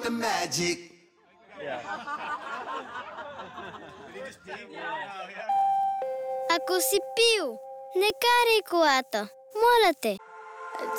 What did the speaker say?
with the magic. Ako si Piu. Не карай колата. Моля те.